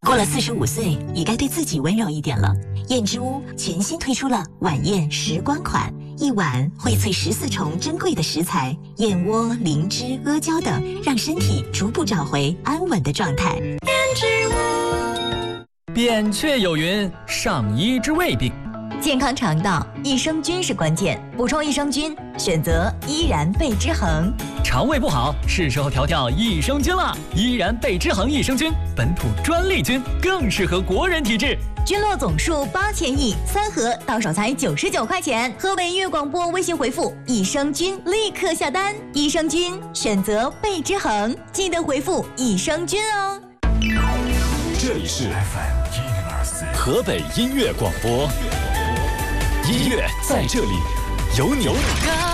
过了45岁，也该对自己温柔一点了。燕之屋全新推出了晚宴时光款，一碗荟萃14重珍贵的食材，燕窝、灵芝、阿胶等，让身体逐步找回安稳的状态。燕之屋。扁鹊有云：上医之未病。 健康肠道，益生菌是关键。补充益生菌，选择依然贝之恒。 肠胃不好，是时候调调益生菌了。依然贝之恒益生菌，本土专利菌，更适合国人体质。 菌落总数8000亿，3盒到手才99块钱。河北音乐广播微信回复益生菌，立刻下单。益生菌选择贝之恒，记得回复益生菌哦。 这里是 FM 河北音乐广播。音乐在这里，有你。